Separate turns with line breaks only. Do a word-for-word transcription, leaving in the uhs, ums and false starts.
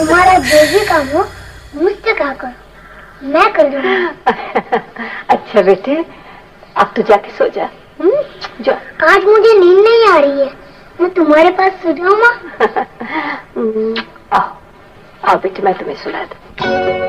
तुम्हारा जो भी काम हो मुझसे कहा करो, मैं कर दूंगा।
अच्छा बेटे, अब तो जाके सो जा। जा।
आज मुझे नींद नहीं आ रही है, मैं तुम्हारे पास सो जाऊँ माँ?
आओ आओ बेटे, मैं तुम्हें सुला दूँ।